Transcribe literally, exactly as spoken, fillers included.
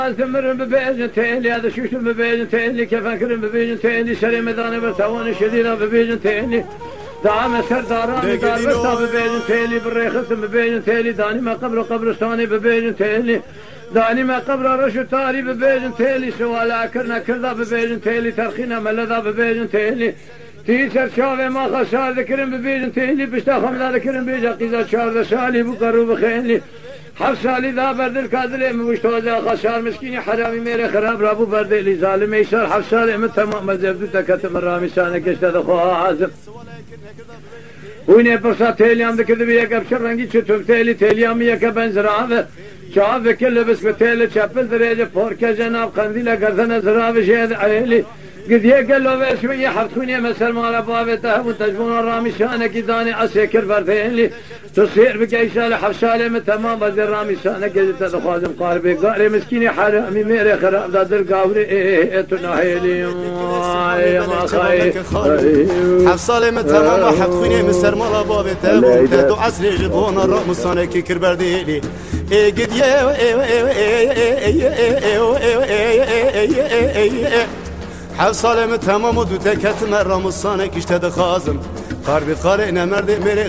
ثمر ببيجن تيلي هذا شوش ببيجن تيلي كيف أكرم ببيجن تيلي شري مداني برتوان شديدة ببيجن تيلي دعم سرداران دار برتا ببيجن تيلي بالريخت ببيجن تيلي داني ما قبر قبرستاني ببيجن تيلي داني ما قبر رشو تاري ببيجن تيلي سوالا كرنا كردا ببيجن تيلي ترخينا ملذا ببيجن تيلي تيسر شافي ما خسار ذكرن ببيجن تيلي بشتا خمدا ذكرن بيجا قيزا شار شالي بقرو بخيلي حفصالي ذا برد الكادلي مشتوزا خسار مسكيني حرامي ميري خراب رابو برد اللي ظالم يسار حفصالي من تمام مزبدو تكتم الرامي سانك اشتد خوها عازم ويني برصا تيليام ذكر بيك ابشر رنگي چطور تيلي تيليام يكا بنزرعه شاف كل بس بتيلي چپل دريجه پوركه جناب قنديله گردن زراب شهد عليلي قد يقل له باسمي حرتوني مسر مال بابته وتجبون الرامي شانك داني اسكر برتيلي تصير بكيسال حفصالي من تمام بدر رامي شانك تدخازم قاربي قاري مسكيني حرامي ميري خراب دادر قاوري ايه تناهيلي يا ما خاي حفصالي من تمام حرتوني مسر مال بابته وتدو عسري جبون الرامي شانك كربرديلي ايه قد يا حفصالي من تمام ودو تكت مرام الصانك اشتد خازم قاربي قارئنا مرد ميري